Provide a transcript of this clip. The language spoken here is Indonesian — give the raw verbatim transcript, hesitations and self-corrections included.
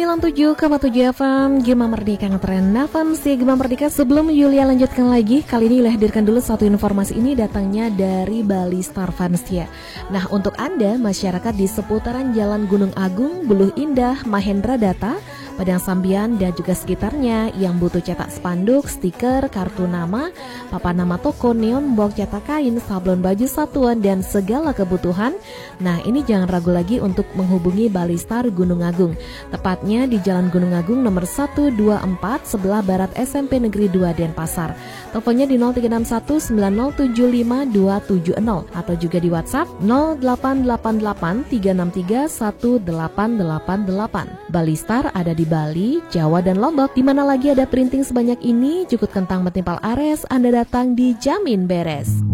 sembilan puluh tujuh koma tujuh F M Gema Merdeka Ngetren Nafam si Gema Merdeka. Sebelum Yulia lanjutkan lagi, kali ini Yulia hadirkan dulu satu informasi. Ini datangnya dari Bali Star Fansia. Nah, untuk Anda masyarakat di seputaran Jalan Gunung Agung, Buluh Indah, Mahendra Data, Padang Sambian dan juga sekitarnya yang butuh cetak spanduk, stiker, kartu nama, papan nama toko, neon box, cetak kain, sablon baju satuan dan segala kebutuhan. Nah, ini jangan ragu lagi untuk menghubungi Bali Star Gunung Agung. Tepatnya di Jalan Gunung Agung nomor seratus dua puluh empat sebelah barat S M P Negeri dua Denpasar. Teleponnya di nol tiga enam satu sembilan nol tujuh lima dua tujuh nol atau juga di WhatsApp nol delapan delapan delapan tiga enam tiga satu delapan delapan delapan. Bali Star ada di Bali, Jawa dan Lombok. Di mana lagi ada printing sebanyak ini, jukut kentang metimpal ares, Anda datang dijamin beres.